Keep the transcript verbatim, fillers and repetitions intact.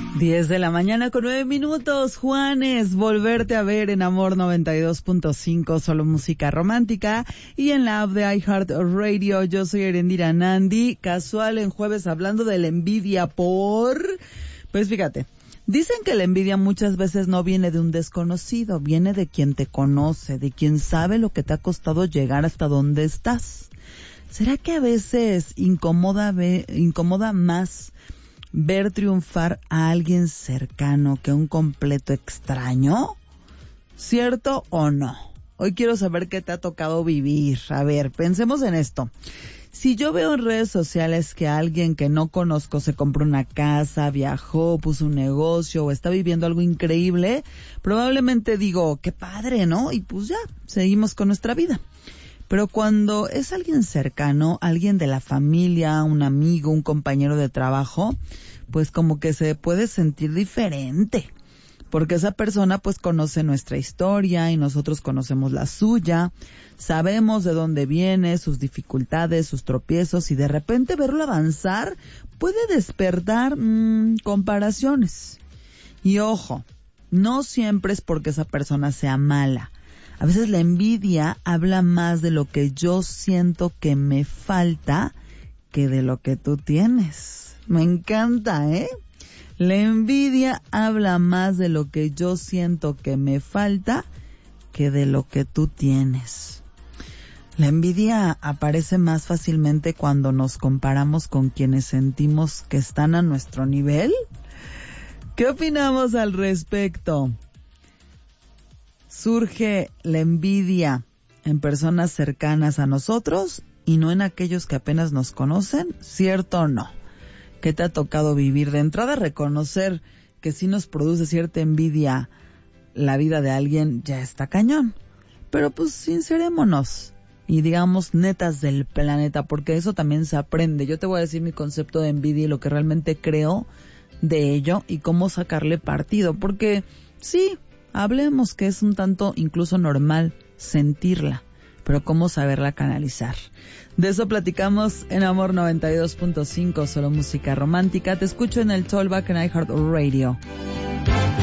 diez de la mañana con nueve minutos, Juanes, volverte a ver en Amor noventa y dos punto cinco, solo música romántica, y en la app de iHeartRadio. Yo soy Erendira Nandi, casual en jueves hablando de la envidia por... Pues fíjate, dicen que la envidia muchas veces no viene de un desconocido, viene de quien te conoce, de quien sabe lo que te ha costado llegar hasta donde estás. ¿Será que a veces incomoda, ve, incomoda más ver triunfar a alguien cercano que a un completo extraño? ¿Cierto o no? Hoy quiero saber qué te ha tocado vivir. A ver, pensemos en esto. Si yo veo en redes sociales que alguien que no conozco se compró una casa, viajó, puso un negocio o está viviendo algo increíble, probablemente digo, qué padre, ¿no? Y pues ya, seguimos con nuestra vida. Pero cuando es alguien cercano, alguien de la familia, un amigo, un compañero de trabajo, pues como que se puede sentir diferente. Porque esa persona pues conoce nuestra historia y nosotros conocemos la suya, sabemos de dónde viene, sus dificultades, sus tropiezos, y de repente verlo avanzar puede despertar mmm, comparaciones. Y ojo, no siempre es porque esa persona sea mala. A veces la envidia habla más de lo que yo siento que me falta que de lo que tú tienes. Me encanta, ¿eh? La envidia habla más de lo que yo siento que me falta que de lo que tú tienes. La envidia aparece más fácilmente cuando nos comparamos con quienes sentimos que están a nuestro nivel. ¿Qué opinamos al respecto? ¿Surge la envidia en personas cercanas a nosotros y no en aquellos que apenas nos conocen? ¿Cierto o no? ¿Qué te ha tocado vivir? De entrada, reconocer que si nos produce cierta envidia la vida de alguien ya está cañón. Pero pues sincerémonos y digamos netas del planeta, porque eso también se aprende. Yo te voy a decir mi concepto de envidia y lo que realmente creo de ello y cómo sacarle partido, porque sí, hablemos que es un tanto incluso normal sentirla, pero cómo saberla canalizar. De eso platicamos en Amor noventa y dos punto cinco, solo música romántica. Te escucho en el Talkback en iHeartRadio.